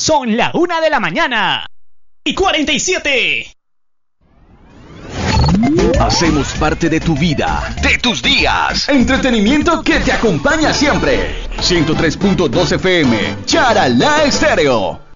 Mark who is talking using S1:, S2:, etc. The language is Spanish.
S1: Son la 1:47 a.m.
S2: Hacemos parte de tu vida, de tus días. Entretenimiento que te acompaña siempre. 103.2 FM, Charalá Estéreo.